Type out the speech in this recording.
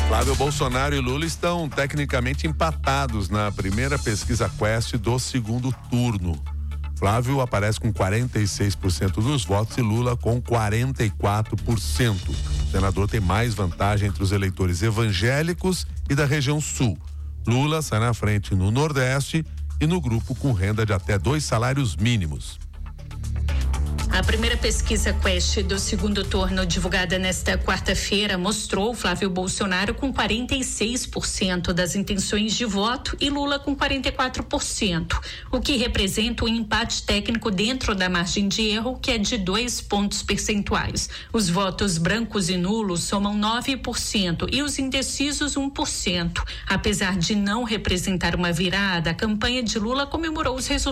Flávio Bolsonaro e Lula estão tecnicamente empatados na primeira pesquisa Quest do segundo turno. Flávio aparece com 46% dos votos e Lula com 44%. O senador tem mais vantagem entre os eleitores evangélicos e da região sul. Lula sai na frente no Nordeste e no grupo com renda de até 2 salários mínimos. A primeira pesquisa Quest do segundo turno, divulgada nesta quarta-feira, mostrou Flávio Bolsonaro com 46% das intenções de voto e Lula com 44%, o que representa um empate técnico dentro da margem de erro, que é de 2 pontos percentuais. Os votos brancos e nulos somam 9% e os indecisos 1%. Apesar de não representar uma virada, a campanha de Lula comemorou os resultados